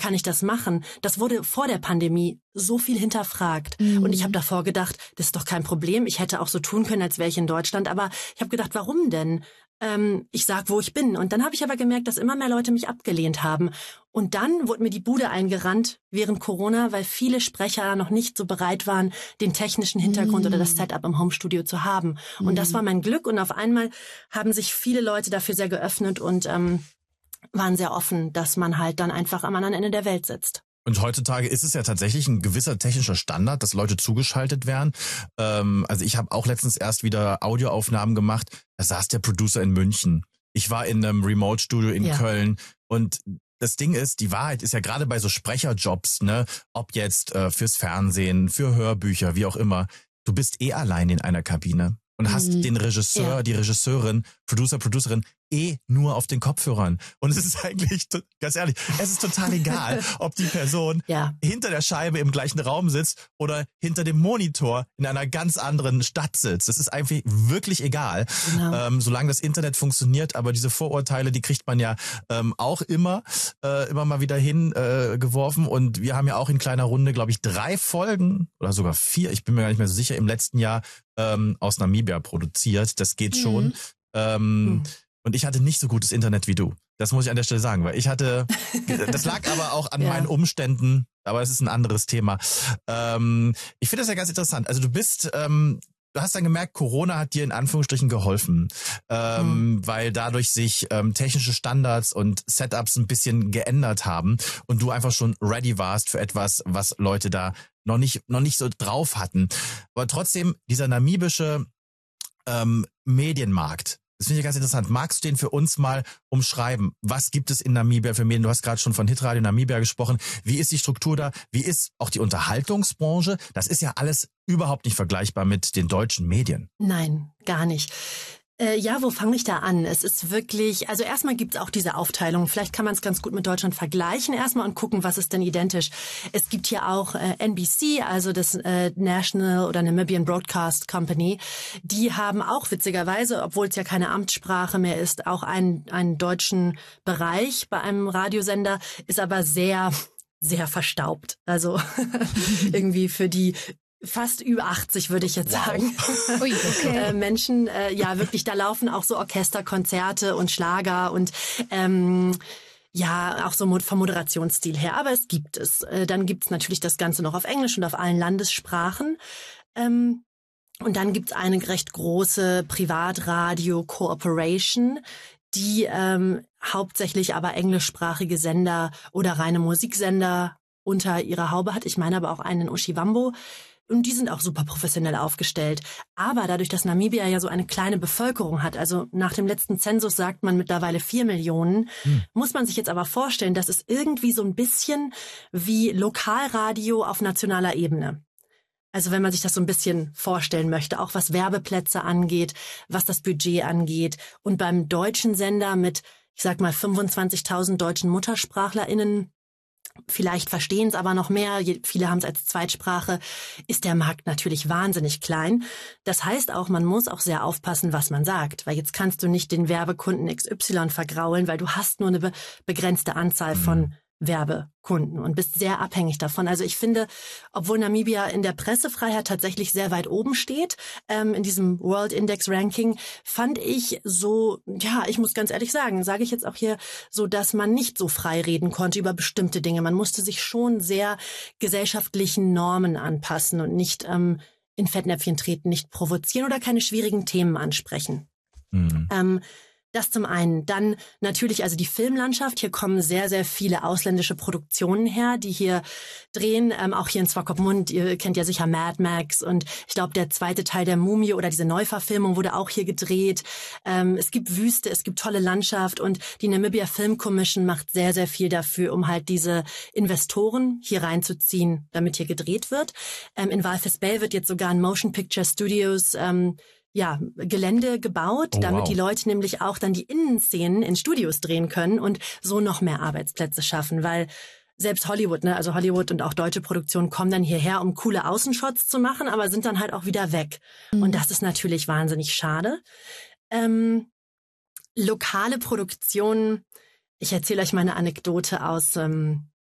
kann ich das machen? Das wurde vor der Pandemie so viel hinterfragt. Und ich habe davor gedacht, das ist doch kein Problem. Ich hätte auch so tun können, als wäre ich in Deutschland. Aber ich habe gedacht, warum denn? Ich sag, wo ich bin. Und dann habe ich aber gemerkt, dass immer mehr Leute mich abgelehnt haben. Und dann wurde mir die Bude eingerannt während Corona, weil viele Sprecher noch nicht so bereit waren, den technischen Hintergrund oder das Setup im Homestudio zu haben. Und das war mein Glück. Und auf einmal haben sich viele Leute dafür sehr geöffnet und waren sehr offen, dass man halt dann einfach am anderen Ende der Welt sitzt. Und heutzutage ist es ja tatsächlich ein gewisser technischer Standard, dass Leute zugeschaltet werden. Also ich habe auch letztens erst wieder Audioaufnahmen gemacht. Da saß der Producer in München. Ich war in einem Remote-Studio in Köln. Und das Ding ist, die Wahrheit ist ja gerade bei so Sprecherjobs, ne, ob jetzt fürs Fernsehen, für Hörbücher, wie auch immer, du bist allein in einer Kabine. Und hast den Regisseur, die Regisseurin, Producer, Producerin nur auf den Kopfhörern. Und es ist eigentlich, ganz ehrlich, es ist total egal, ob die Person hinter der Scheibe im gleichen Raum sitzt oder hinter dem Monitor in einer ganz anderen Stadt sitzt. Das ist einfach wirklich egal, solange das Internet funktioniert. Aber diese Vorurteile, die kriegt man ja auch immer mal wieder hingeworfen. Und wir haben ja auch in kleiner Runde, glaube ich, 3 Folgen oder sogar 4, ich bin mir gar nicht mehr so sicher, im letzten Jahr aus Namibia produziert. Das geht schon. Und ich hatte nicht so gutes Internet wie du. Das muss ich an der Stelle sagen, weil das lag aber auch an meinen Umständen, aber es ist ein anderes Thema. Ich finde das ja ganz interessant. Also du hast dann gemerkt, Corona hat dir in Anführungsstrichen geholfen, weil dadurch sich technische Standards und Setups ein bisschen geändert haben und du einfach schon ready warst für etwas, was Leute da noch nicht so drauf hatten. Aber trotzdem, dieser namibische Medienmarkt, das finde ich ganz interessant. Magst du den für uns mal umschreiben? Was gibt es in Namibia für Medien? Du hast gerade schon von Hitradio Namibia gesprochen. Wie ist die Struktur da? Wie ist auch die Unterhaltungsbranche? Das ist ja alles überhaupt nicht vergleichbar mit den deutschen Medien. Nein, gar nicht. Wo fange ich da an? Es ist wirklich, also erstmal gibt es auch diese Aufteilung. Vielleicht kann man es ganz gut mit Deutschland vergleichen erstmal und gucken, was ist denn identisch. Es gibt hier auch NBC, also das National oder Namibian Broadcast Company. Die haben auch witzigerweise, obwohl es ja keine Amtssprache mehr ist, auch einen deutschen Bereich bei einem Radiosender, ist aber sehr, sehr verstaubt. Also irgendwie für die fast über 80, würde ich jetzt sagen. Ui, okay. Menschen, wirklich, da laufen auch so Orchesterkonzerte und Schlager und auch so vom Moderationsstil her. Aber es gibt es. Dann gibt es natürlich das Ganze noch auf Englisch und auf allen Landessprachen. Und dann gibt es eine recht große Privatradio-Cooperation, die hauptsächlich aber englischsprachige Sender oder reine Musiksender unter ihrer Haube hat. Ich meine aber auch einen in Oshiwambo. Und die sind auch super professionell aufgestellt. Aber dadurch, dass Namibia ja so eine kleine Bevölkerung hat, also nach dem letzten Zensus sagt man mittlerweile 4 Millionen, muss man sich jetzt aber vorstellen, dass es irgendwie so ein bisschen wie Lokalradio auf nationaler Ebene. Also wenn man sich das so ein bisschen vorstellen möchte, auch was Werbeplätze angeht, was das Budget angeht. Und beim deutschen Sender mit, ich sag mal, 25.000 deutschen MuttersprachlerInnen, vielleicht verstehen es aber noch mehr, viele haben es als Zweitsprache, ist der Markt natürlich wahnsinnig klein. Das heißt auch, man muss auch sehr aufpassen, was man sagt, weil jetzt kannst du nicht den Werbekunden XY vergraulen, weil du hast nur eine begrenzte Anzahl von Werbekunden und bist sehr abhängig davon. Also ich finde, obwohl Namibia in der Pressefreiheit tatsächlich sehr weit oben steht, in diesem World Index Ranking, fand ich so, ich muss ganz ehrlich sagen, sage ich jetzt auch hier, so dass man nicht so frei reden konnte über bestimmte Dinge. Man musste sich schon sehr gesellschaftlichen Normen anpassen und nicht in Fettnäpfchen treten, nicht provozieren oder keine schwierigen Themen ansprechen. Das zum einen. Dann natürlich also die Filmlandschaft. Hier kommen sehr, sehr viele ausländische Produktionen her, die hier drehen. Auch hier in Swakopmund, ihr kennt ja sicher Mad Max. Und ich glaube, der zweite Teil der Mumie oder diese Neuverfilmung wurde auch hier gedreht. Es gibt Wüste, es gibt tolle Landschaft. Und die Namibia Film Commission macht sehr, sehr viel dafür, um halt diese Investoren hier reinzuziehen, damit hier gedreht wird. In Walvis Bay wird jetzt sogar ein Motion Picture Studios Gelände gebaut, damit die Leute nämlich auch dann die Innenszenen in Studios drehen können und so noch mehr Arbeitsplätze schaffen, weil selbst Hollywood, also Hollywood und auch deutsche Produktionen kommen dann hierher, um coole Außenshots zu machen, aber sind dann halt auch wieder weg. Und das ist natürlich wahnsinnig schade. Lokale Produktionen, ich erzähle euch mal eine Anekdote aus